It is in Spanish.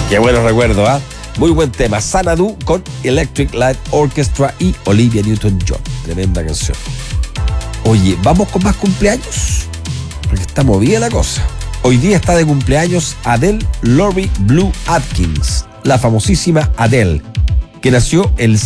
Qué buenos recuerdos, ¿ah? Muy buen tema. Xanadu con Electric Light Orchestra y Olivia Newton-John. Tremenda canción. Oye, ¿vamos con más cumpleaños? Porque está movida la cosa. Hoy día está de cumpleaños Adele Laurie Blue Atkins, la famosísima Adele, que nació el